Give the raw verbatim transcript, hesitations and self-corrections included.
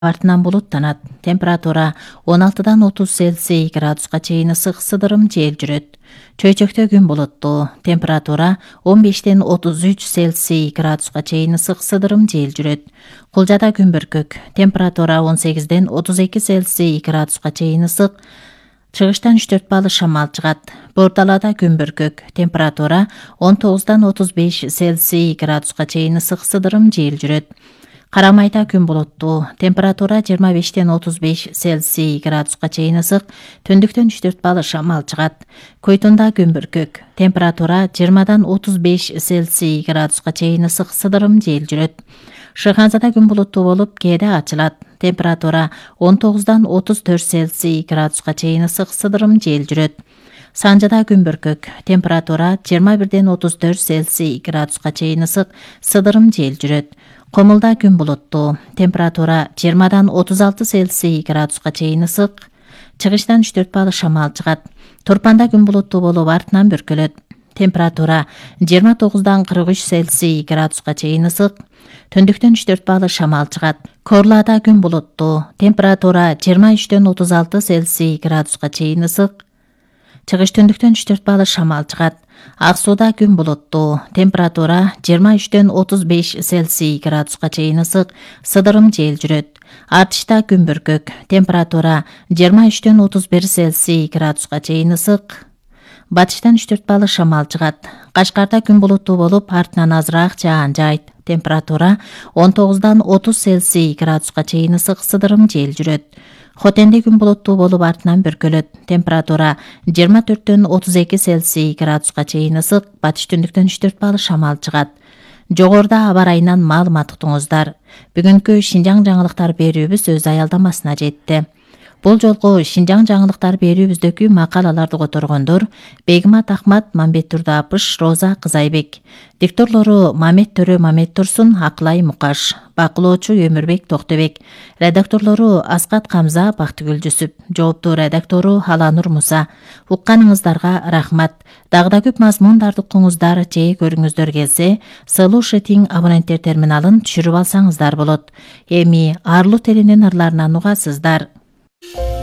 артынан булуттанат. Температура он алтыдан отуз Цельсий градуска чейин ысык сыдырым жел жүрөт. Чөйчөктө күн булуттуу. Температура он бештен отуз үч Цельсий градуска чейин ысык сыдырым жел жүрөт. Кулжада күн бүркөк. Температура он сегизден отуз эки Цельсий градуска чейин ысык. Чыгыштан үч төрт балл шамал чыгат. Бордалада күн бүркөк. Температура он тогуздан отуз беш Цельсий градуска чейин ысык сыдырым жел жүрөт. Карамайда күн булуттуу. Температура жыйырма бештен отуз беш Цельсий градуска чейин ысык. Түндүктөн үч төрт балл шамал чыгат. Койтунда күн бүркөк. Температура жыйырмадан отуз беш Цельсий градуска чейин ысык сыдырым жел жүрөт. Шыханзада күн булуттуу болуп, кээде ачылат. Температура он тогуздан отуз төрт Цельсий градуска чейин ысык сыдырым жел жүрөт. Санжада күн бүркөк. Температура жыйырма бирден отуз төрт Цельсий градуска чейин ысык сыдырым жел жүрөт. Комулда күн булуттуу. Температура жыйырмадан отуз алты Цельсий градуска чейин ысык. Чыгыштан үч төрт балл шамал чыгат. Турпанда күн булуттуу болуп, артынан бүркөлөт. Температура жыйырма тогуздан кырк үч Цельсий градуска чейин ысык. Түндүктөн үч төрт балл шамал чыгат. Корлада күн булуттуу. Температура жыйырма үчтөн отуз алты Цельсий градуска чейин ысык. Чыгыш түндүктөн үч төрт балл шамал чыгат. Ак сууда күн булуттуу. Температура жыйырма үчтөн отуз беш Цельсий градуска чейин ысык. Сыдырым жел жүрөт. Артышта күн бүркөк. Температура жыйырма үчтөн отуз бир Цельсий градуска чейин ысык. Батыштан үч төрт балл шамал чыгат. Кашкарда күн булуттуу болуп, артынан азыраак жаан жайт. Температура он тогуздан отуз Цельсий градуска чейин ысык. Сыдырым жел жүрөт. Хотенде күн булуттуу болуп, артынан бүркөлөт. Температура жыйырма төрттөн отуз эки Цельсий градуска чейин ысык. Батыш түндүктөн үч төрт балл шамал чыгат. Жогоруда аба ырайынан маалымат уктуңуздар. Бүгүнкү Шинжаң жаңылыктар берүүбүз өз аялдамасына жетти. Бул жолку Шинжаң жаңылыктар берүүбүздөгү макалаларды которгондор Бегимат Ахмат, Мамбет Турдапыш, Роза Кызайбек. Дикторлору Мамет Төрө Мамет Турсун, Акылай Мукаш. Бакылоочу Өмүрбек Токтобек. Редакторлору Аскат Камза, Бактыгүл Жүсүп. Жооптуу редактору Аланур Муса. Укканыңыздарга рахмат. Дагы да көп мазмундарды укуңуздар же көрүңүздөр келсе, Слушатиң абоненттер терминалын түшүрүп алсаңыздар болот. Эми арлуу телинин ырларынан угасыздар.